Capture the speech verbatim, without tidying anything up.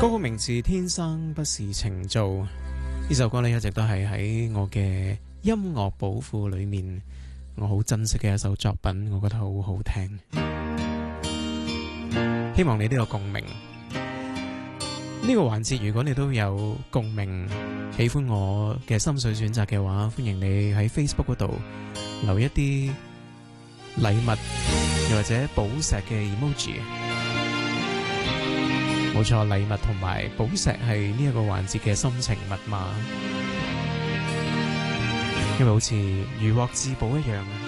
歌曲名字《天生不是情造》，呢首歌呢，一直都係喺我嘅音樂寶庫裏面，我好珍惜嘅一首作品，我覺得好好聽。希望你都有共鳴。呢個環節如果你都有共鳴，喜歡我嘅心水選擇嘅話，歡迎你喺 Facebook 嗰度留一啲禮物，又或者寶石嘅 emoji。冇錯，禮物同埋寶石係呢一個環節嘅心情密碼，因為好似如獲至寶一樣。